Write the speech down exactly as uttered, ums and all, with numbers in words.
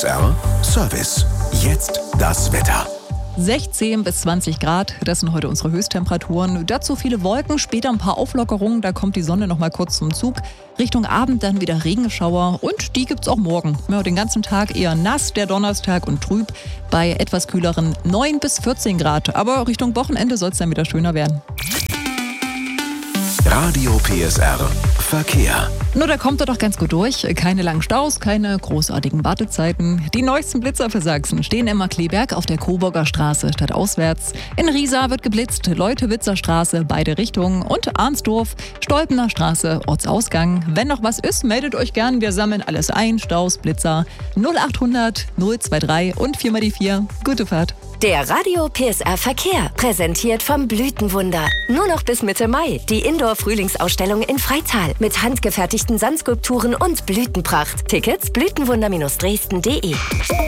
S R Service. Jetzt das Wetter. sechzehn bis zwanzig Grad, das sind heute unsere Höchsttemperaturen. Dazu viele Wolken, später ein paar Auflockerungen, da kommt die Sonne noch mal kurz zum Zug. Richtung Abend dann wieder Regenschauer und die gibt's auch morgen. Ja, den ganzen Tag eher nass, der Donnerstag, und trüb bei etwas kühleren neun bis vierzehn Grad. Aber Richtung Wochenende soll es dann wieder schöner werden. Radio P S R Verkehr. Nur da kommt er doch ganz gut durch. Keine langen Staus, keine großartigen Wartezeiten. Die neuesten Blitzer für Sachsen stehen in Markkleeberg auf der Coburger Straße stadtauswärts. In Riesa wird geblitzt, Leutewitzer Straße, beide Richtungen, und Arnsdorf, Stolpener Straße, Ortsausgang. Wenn noch was ist, meldet euch gern. Wir sammeln alles ein. Staus, Blitzer null achthundert null dreiundzwanzig und vier mal die vier. Gute Fahrt. Der Radio P S R Verkehr, präsentiert vom Blütenwunder. Nur noch bis Mitte Mai die Indoor-Frühlingsausstellung in Freital mit handgefertigten Sandskulpturen und Blütenpracht. Tickets blütenwunder Dresden punkt de.